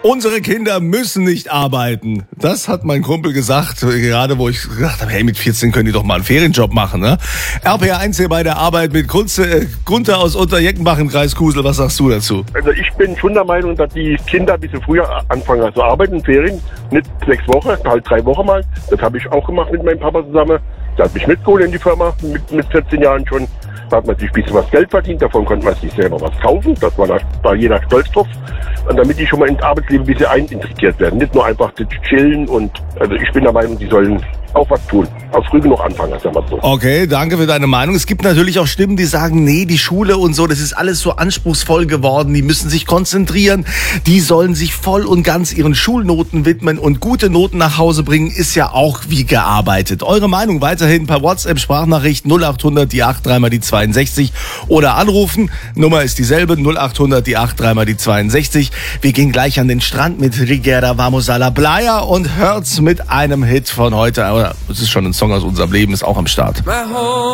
Unsere Kinder müssen nicht arbeiten. Das hat mein Kumpel gesagt, gerade wo ich gesagt habe, hey, mit 14 können die doch mal einen Ferienjob machen, ne? RPR1 hier bei der Arbeit mit Gunther aus Unterjeckenbach im Kreis Kusel. Was sagst du dazu? Also ich bin schon der Meinung, dass die Kinder ein bisschen früher anfangen zu arbeiten, Ferien, nicht 6 Wochen, halt 3 Wochen mal. Das habe ich auch gemacht mit meinem Papa zusammen. Der hat mich mitgeholt in die Firma mit 14 Jahren schon. Da hat man sich ein bisschen was Geld verdient, davon konnte man sich selber was kaufen. Das war da jeder stolz drauf. Und damit die schon mal ins Arbeitsleben ein bisschen einintegriert werden. Nicht nur einfach zu chillen und, also ich bin der Meinung, die sollen auch was tun. Auch früh genug anfangen, sagen wir so. Okay, danke für deine Meinung. Es gibt natürlich auch Stimmen, die sagen, nee, die Schule und so, das ist alles so anspruchsvoll geworden. Die müssen sich konzentrieren. Die sollen sich voll und ganz ihren Schulnoten widmen und gute Noten nach Hause bringen, ist ja auch wie gearbeitet. Eure Meinung weiterhin per WhatsApp-Sprachnachricht 0800 die 8 3 mal die 62 oder anrufen. Nummer ist dieselbe, 0800 die 8 3 mal die 62. Wir gehen gleich an den Strand mit Rigera Vamos a la Playa und hört's mit einem Hit von heute. Es ist schon ein Song aus unserem Leben, ist auch am Start.